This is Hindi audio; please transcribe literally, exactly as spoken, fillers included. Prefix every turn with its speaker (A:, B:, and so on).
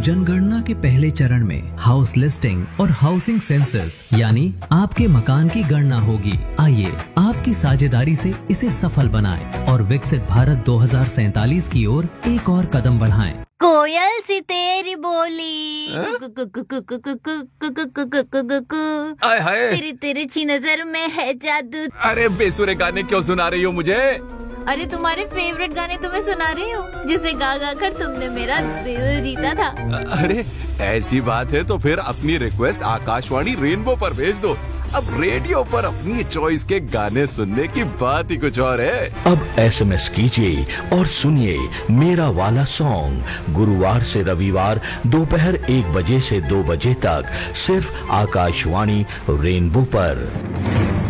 A: जनगणना के पहले चरण में हाउस लिस्टिंग और हाउसिंग सेंसस यानी आपके मकान की गणना होगी। आइए आपकी साझेदारी से इसे सफल बनाएं और विकसित भारत दो हज़ार सैतालीस की ओर एक और कदम बढ़ाएं।
B: कोयल सी तेरी बोली,
C: आय हाय,
B: तेरी तिरछी नजर में है जादू।
C: अरे बेसुरे गाने क्यों सुना रही हो मुझे?
B: अरे तुम्हारे फेवरेट गाने तुम्हें सुना रही हूँ, जिसे गा गा कर तुमने मेरा दिल जीता था।
C: अरे ऐसी बात है तो फिर अपनी रिक्वेस्ट आकाशवाणी रेनबो पर भेज दो। अब रेडियो पर अपनी चॉइस के गाने सुनने की बात ही कुछ और है।
D: अब एसएमएस कीजिए और सुनिए मेरा वाला सॉन्ग गुरुवार से रविवार दोपहर एक बजे से दो बजे तक सिर्फ आकाशवाणी रेनबो पर।